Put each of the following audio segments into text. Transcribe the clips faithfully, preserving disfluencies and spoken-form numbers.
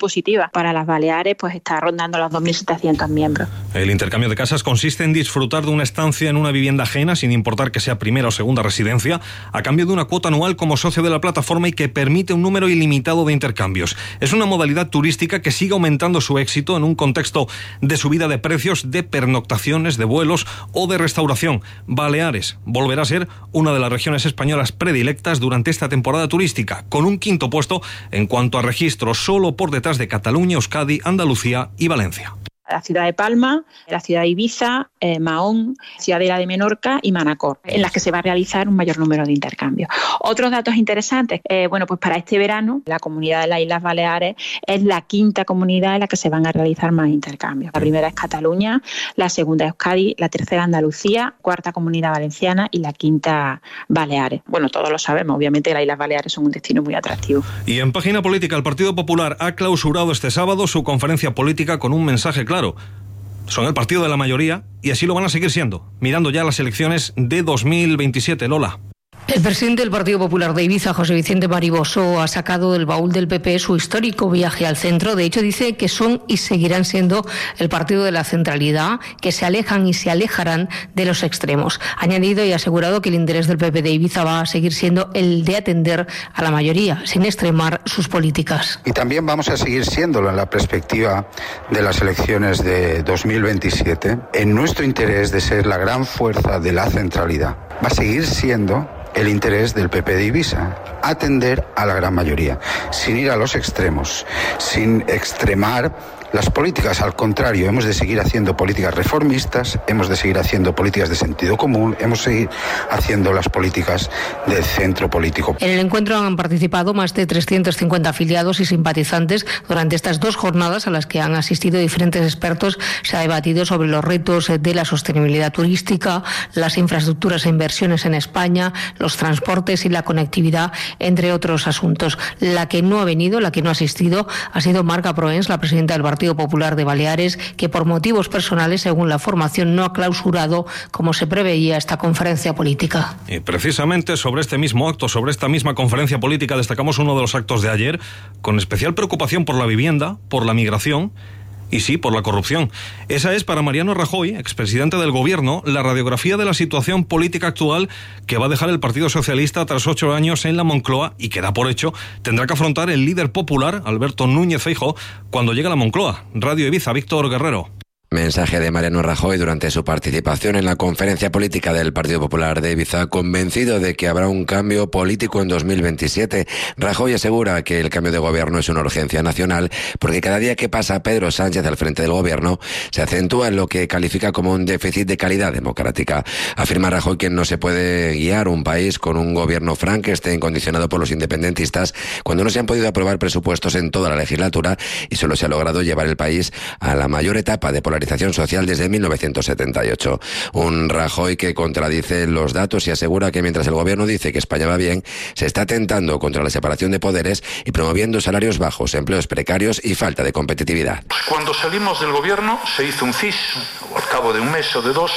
positiva. Para las Baleares pues está rondando los dos mil setecientos miembros. El intercambio de casas consiste en disfrutar de una estancia en una vivienda ajena, sin importar que sea primera o segunda residencia, a cambio de una cuota anual como socio de la plataforma y que permite un número ilimitado de intercambios. Es una modalidad turística que sigue aumentando su éxito en un contexto de subida de precios de pernoctaciones, de vuelos o de restauración. Baleares volverá a ser una de las regiones españolas predilectas durante esta temporada turística, con un quinto puesto en cuanto a registros, solo por detrás de Cataluña, Euskadi, Andalucía y Valencia. La ciudad de Palma, la ciudad de Ibiza, eh, Mahón, Ciudadela de Menorca y Manacor, en las que se va a realizar un mayor número de intercambios. Otros datos interesantes, eh, bueno, pues para este verano la comunidad de las Islas Baleares es la quinta comunidad en la que se van a realizar más intercambios. La primera es Cataluña, la segunda es Euskadi, la tercera Andalucía, cuarta Comunidad Valenciana y la quinta Baleares. Bueno, todos lo sabemos, obviamente las Islas Baleares son un destino muy atractivo. Y en página política, el Partido Popular ha clausurado este sábado su conferencia política con un mensaje claro. Claro, son el partido de la mayoría y así lo van a seguir siendo, mirando ya las elecciones de dos mil veintisiete, Lola. El presidente del Partido Popular de Ibiza, José Vicente Mariboso, ha sacado del baúl del P P su histórico viaje al centro. De hecho, dice que son y seguirán siendo el partido de la centralidad, que se alejan y se alejarán de los extremos. Ha añadido y asegurado que el interés del P P de Ibiza va a seguir siendo el de atender a la mayoría, sin extremar sus políticas. Y también vamos a seguir siéndolo en la perspectiva de las elecciones de dos mil veintisiete, en nuestro interés de ser la gran fuerza de la centralidad. Va a seguir siendo el interés del P P de Ibiza, atender a la gran mayoría, sin ir a los extremos, sin extremar las políticas. Al contrario, hemos de seguir haciendo políticas reformistas, hemos de seguir haciendo políticas de sentido común, hemos de seguir haciendo las políticas del centro político. En el encuentro han participado más de trescientos cincuenta afiliados y simpatizantes. Durante estas dos jornadas a las que han asistido diferentes expertos, se ha debatido sobre los retos de la sostenibilidad turística, las infraestructuras e inversiones en España, los transportes y la conectividad, entre otros asuntos. La que no ha venido, la que no ha asistido, ha sido Marga Proens, la presidenta del Partido Popular de Baleares, que por motivos personales, según la formación, no ha clausurado, como se preveía, esta conferencia política. Y precisamente sobre este mismo acto, sobre esta misma conferencia política, destacamos uno de los actos de ayer, con especial preocupación por la vivienda, por la migración y sí, por la corrupción. Esa es para Mariano Rajoy, expresidente del Gobierno, la radiografía de la situación política actual que va a dejar el Partido Socialista tras ocho años en la Moncloa y que da por hecho tendrá que afrontar el líder popular, Alberto Núñez Feijóo, cuando llegue a la Moncloa. Radio Ibiza, Víctor Guerrero. Mensaje de Mariano Rajoy durante su participación en la conferencia política del Partido Popular de Ibiza, convencido de que habrá un cambio político en dos mil veintisiete. Rajoy asegura que el cambio de gobierno es una urgencia nacional porque cada día que pasa Pedro Sánchez al frente del gobierno se acentúa en lo que califica como un déficit de calidad democrática. Afirma Rajoy que no se puede guiar un país con un gobierno Frankenstein condicionado por los independentistas cuando no se han podido aprobar presupuestos en toda la legislatura y solo se ha logrado llevar el país a la mayor etapa de polarización social desde mil novecientos setenta y ocho. Un Rajoy que contradice los datos y asegura que mientras el gobierno dice que España va bien, se está atentando contra la separación de poderes y promoviendo salarios bajos, empleos precarios y falta de competitividad. Cuando salimos del gobierno se hizo un C I S, o al cabo de un mes o de dos.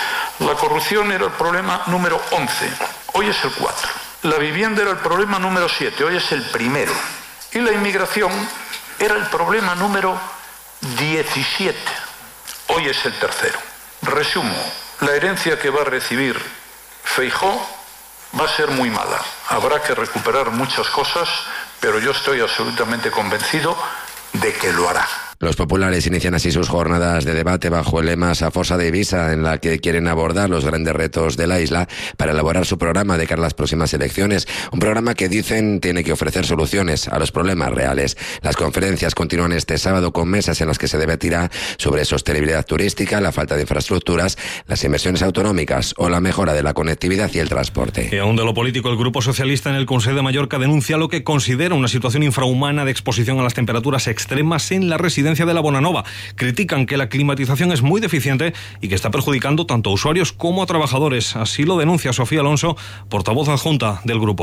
La corrupción era el problema número once, hoy es el cuatro. La vivienda era el problema número siete, hoy es el primero. Y la inmigración era el problema número diecisiete. Hoy es el tercero. Resumo, la herencia que va a recibir Feijóo va a ser muy mala. Habrá que recuperar muchas cosas, pero yo estoy absolutamente convencido de que lo hará. Los populares inician así sus jornadas de debate bajo el lema Sa Força d'Eivissa, en la que quieren abordar los grandes retos de la isla para elaborar su programa de cara a las próximas elecciones. Un programa que dicen tiene que ofrecer soluciones a los problemas reales. Las conferencias continúan este sábado con mesas en las que se debatirá sobre sostenibilidad turística, la falta de infraestructuras, las inversiones autonómicas o la mejora de la conectividad y el transporte. Y aún de lo político, el Grupo Socialista en el Consell de Mallorca denuncia lo que considera una situación infrahumana de exposición a las temperaturas extremas en la residencia de la Bonanova. Critican que la climatización es muy deficiente y que está perjudicando tanto a usuarios como a trabajadores. Así lo denuncia Sofía Alonso, portavoz adjunta del grupo.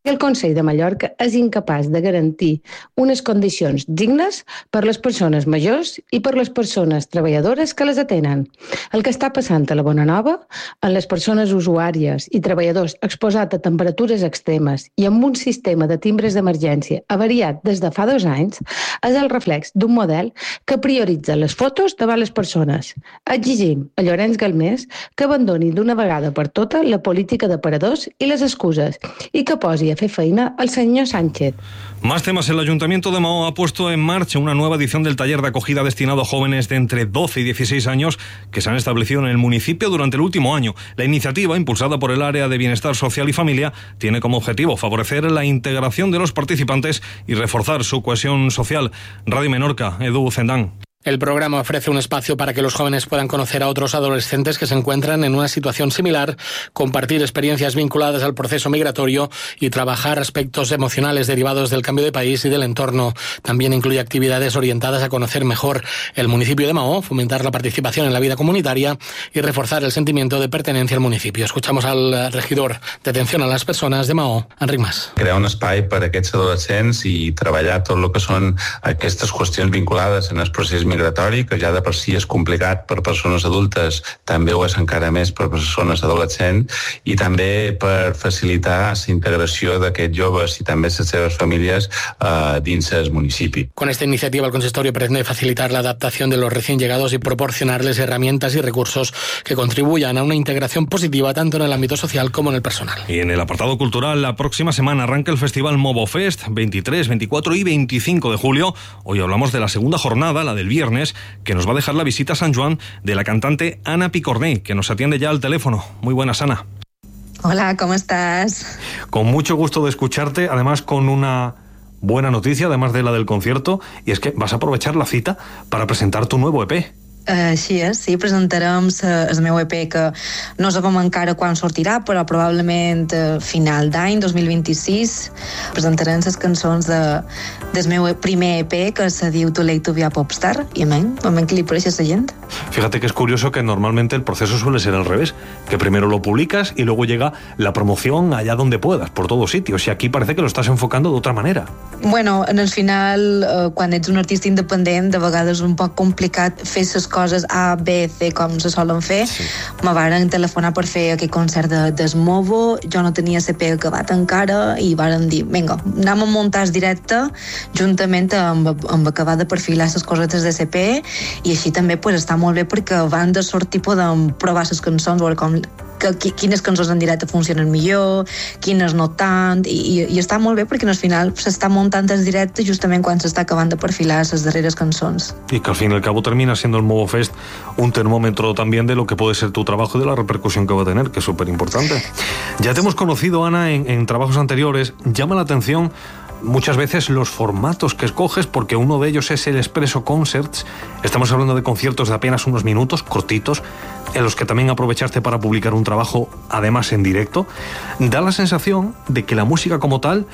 El Consell de Mallorca és incapaç de garantir unes condicions dignes per les persones majors i per les persones treballadores que les atenen. El que està passant a la Bonanova, en les persones usuàries i treballadors exposats a temperatures extremes i amb un sistema de timbres d'emergència avariat des de fa dos anys, és el reflex d'un model que prioritza les fotos davant les persones. Exigim a Llorenç Galmés que abandoni d'una vegada per tota la política d'aparadors i les excuses i que posi a fer feina al señor Sánchez. Más temas. El Ayuntamiento de Mahó ha puesto en marcha una nueva edición del taller de acogida destinado a jóvenes de entre doce y dieciséis años que se han establecido en el municipio durante el último año. La iniciativa, impulsada por el Área de Bienestar Social y Familia, tiene como objetivo favorecer la integración de los participantes y reforzar su cohesión social. Radio Menorca, Edu Zendán. El programa ofrece un espacio para que los jóvenes puedan conocer a otros adolescentes que se encuentran en una situación similar, compartir experiencias vinculadas al proceso migratorio y trabajar aspectos emocionales derivados del cambio de país y del entorno. También incluye actividades orientadas a conocer mejor el municipio de Mahó, fomentar la participación en la vida comunitaria y reforzar el sentimiento de pertenencia al municipio. Escuchamos al regidor de Atención a las Persones de Mahó, Enric Mas. Crear un espai per a aquests adolescents i treballar tot el que són aquestes qüestions vinculades en el procés migratori migratori, que ja de per si és complicat per persones adultes, també ho és encara més per persones adolescents, i també per facilitar la integració d'aquests joves i també les seves famílies eh, dins el municipi. Con esta iniciativa el consistorio pretende facilitar la adaptación de los recién llegados y proporcionarles herramientas y recursos que contribuyan a una integración positiva tanto en el ámbito social como en el personal. Y en el apartado cultural, la próxima semana arranca el Festival Movofest, veintitrés, veinticuatro y veinticinco de julio. Hoy hablamos de la segunda jornada, la del viernes, que nos va a dejar la visita a San Juan de la cantante Ana Picornell, que nos atiende ya al teléfono. Muy buenas, Ana. Hola, ¿cómo estás? Con mucho gusto de escucharte, además con una buena noticia, además de la del concierto, y es que vas a aprovechar la cita para presentar tu nuevo E P. Així és, sí, presentarem el meu E P que no sabem encara quan sortirà, però probablement a final d'any, dos mil vint-i-sis, presentarem les cançons de, del meu primer E P que se diu Too Late to be a Popstar, i amén, amén que li pareix a la gent. Fíjate que es curioso que normalmente el proceso suele ser al revés, que primero lo publicas y luego llega la promoción allá donde puedas, por todos sitios, y aquí parece que lo estás enfocando de otra manera. Bueno, en el final, eh, quan ets un artista independent, de vegades és un poc complicat fer les coses A, B, C, com se solen fer. Sí. Me varen telefonar per fer aquest concert de Desmovo, jo no tenia C P acabat encara, i varen dir, vinga, anem a muntar directe, juntament amb, amb acabar de perfilar les cosetes de C P, i així també pues, està molt bé perquè van de sortir podem provar les cançons, veure com que, quines cançons en directe funcionen millor, quines no tant, i, i, i està molt bé perquè al final s'està muntant el directe justament quan s'està acabant de perfilar les darreres cançons. Y que al fin y al cabo termina siendo el Movofest un termómetro también de lo que puede ser tu trabajo y de la repercusión que va a tener, que es súper importante. Ya te hemos conocido, Ana, en, en trabajos anteriores. Llama la atención muchas veces los formatos que escoges, porque uno de ellos es el Expresso Concerts. Estamos hablando de conciertos de apenas unos minutos, cortitos, en los que también aprovechaste para publicar un trabajo, además en directo. Da la sensación de que la música como tal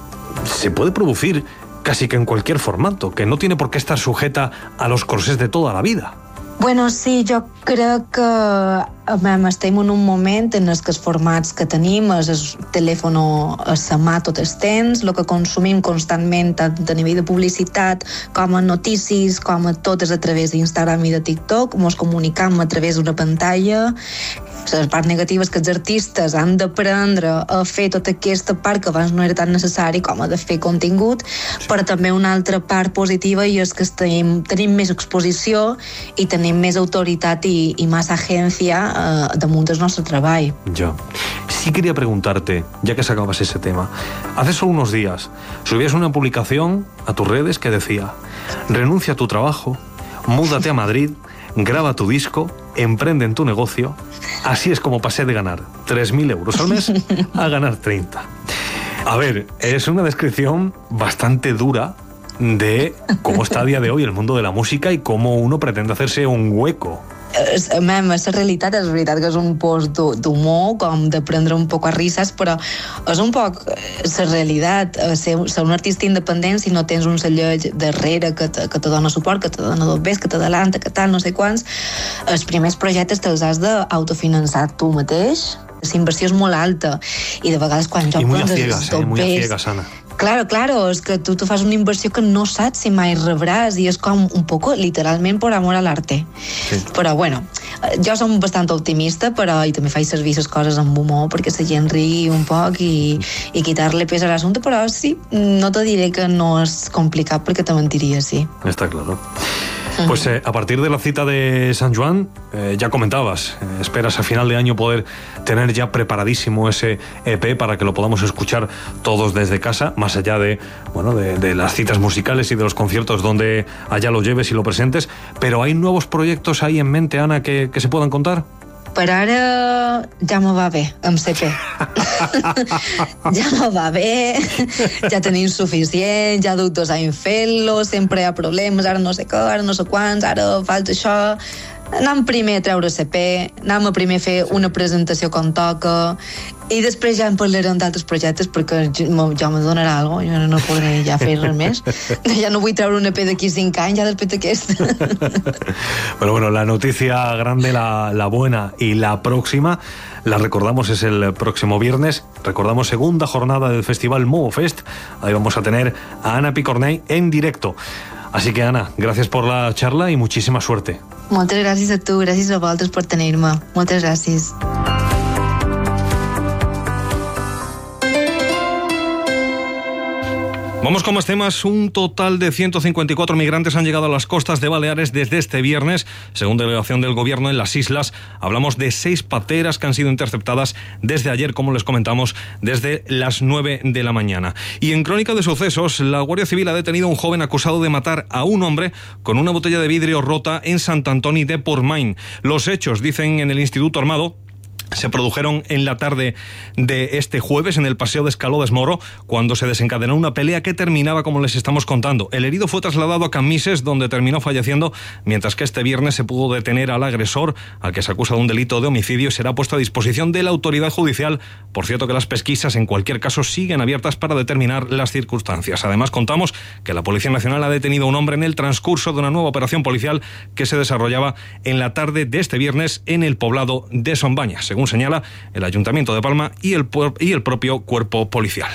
se puede producir casi que en cualquier formato, que no tiene por qué estar sujeta a los corsés de toda la vida. Bueno, sí, jo crec que hem, estem en un moment en els que els formats que tenim és el telèfon a la mà tot el temps, el que consumim constantment tant a nivell de publicitat com a notícies, com a tot és a través d'Instagram i de TikTok, ens comunicam a través d'una pantalla. Les parts negatives que els artistes han d'aprendre a fer tota aquesta part que abans no era tan necessari com a de fer contingut, però també una altra part positiva i és que tenim, tenim més exposició i tenim més autoritat i, y más agencia eh, damunt del nostre treball. Yo sí quería preguntarte, ya que sacabas ese tema, hace solo unos días subías una publicación a tus redes que decía: renuncia a tu trabajo, múdate a Madrid, graba tu disco, emprende en tu negocio. Así es como pasé de ganar tres mil euros al mes a ganar treinta. A ver, es una descripción bastante dura de cómo está a día de hoy el mundo de la música y cómo uno pretende hacerse un hueco. Mem, la realitat és veritat que és un post d'humor, com de prendre un poc a risses, però és un poc la realitat. Ser, ser un artista independent, si no tens un celler darrere que te, que te dona suport, que te dona dobbers, que t'adalanta, que tal, no sé quants, els primers projectes te'ls has d'autofinançar tu mateix. la inversió és molt alta i de vegades quan jo... I muy a ciegas, eh? Muy a ciegas, Ana. Claro, claro, és que tu, tu fas una inversió que no saps si mai rebràs i és com un poco literalment por amor al arte. Sí. Però bueno, jo som bastant optimista, però i també faig servir les coses amb humor perquè la gent rigui un poc i, i quitar-le pes a l'assumpte, però sí, no te diré que no és complicat perquè te mentiria, sí. Está claro. Pues eh, a partir de la cita de San Juan, eh, ya comentabas, eh, esperas a final de año poder tener ya preparadísimo ese E P para que lo podamos escuchar todos desde casa, más allá de, bueno, de, de las citas musicales y de los conciertos donde allá lo lleves y lo presentes. Pero ¿hay nuevos proyectos ahí en mente, Ana, que, que se puedan contar? Per ara ja me va bé amb C P. Ja me va bé, ja tenim suficient, ja duc dos anys fent-lo, sempre hi ha problemes, ara no sé què, ara no sé quants, ara falta això... Anem primer a treure C P, anem a primer a fer una presentació com toca i després ja en parlarem d'altres projectes perquè jo me donarà alguna cosa, jo no podré ja fer res més. Ja no vull treure un E P d'aquí cinc anys, ja després d'aquest. Pero bueno, la noticia grande, la, la buena y la próxima, la recordamos, es el próximo viernes. Recordamos segunda jornada del Festival Movo Fest. Ahí vamos a tener a Ana Picornell en directo. Así que, Ana, gracias por la charla y muchísima suerte. Moltes gràcies a tu, gràcies a vosaltres per tenir-me. Moltes gràcies. Vamos con más temas. Un total de ciento cincuenta y cuatro migrantes han llegado a las costas de Baleares desde este viernes. Según delegación del gobierno en las islas, hablamos de seis pateras que han sido interceptadas desde ayer, como les comentamos, desde las nueve de la mañana. Y en crónica de sucesos, la Guardia Civil ha detenido a un joven acusado de matar a un hombre con una botella de vidrio rota en Sant Antoni de Portmany. Los hechos, dicen en el Instituto Armado, se produjeron en la tarde de este jueves en el Paseo de Escaló de Esmoro, cuando se desencadenó una pelea que terminaba como les estamos contando. El herido fue trasladado a Camises, donde terminó falleciendo, mientras que este viernes se pudo detener al agresor, al que se acusa de un delito de homicidio, y será puesto a disposición de la autoridad judicial. Por cierto, que las pesquisas en cualquier caso siguen abiertas para determinar las circunstancias. Además, contamos que la Policía Nacional ha detenido a un hombre en el transcurso de una nueva operación policial que se desarrollaba en la tarde de este viernes en el poblado de Sombañas, según señala el Ayuntamiento de Palma y el, y el propio cuerpo policial.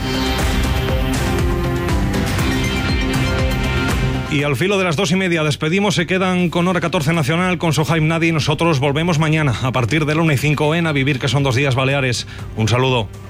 Y al filo de las dos y media despedimos, se quedan con Hora catorce Nacional, con Sohaib Nadi, y nosotros volvemos mañana a partir de la una y cinco en A Vivir, que son dos días Baleares. Un saludo.